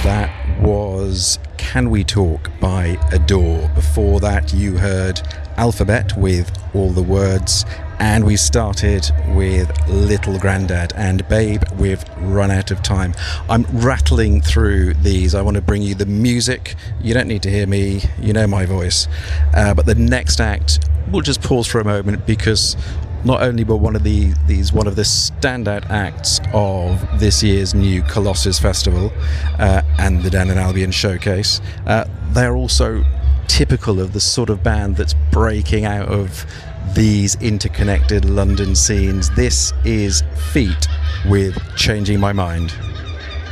That was Can We Talk by Adore. Before that, you heard Alphabet with All the Words, and we started with Little Grandad and Babe with Run Out of Time. I'm rattling through these. I want to bring you the music. You don't need to hear me, you know my voice. But the next act, we'll just pause for a moment, because not only were one of the standout acts of this year's new Colossus Festival and the Dan and Albion Showcase, they're also typical of the sort of band that's breaking out of these interconnected London scenes. This is Feet with Changing My Mind.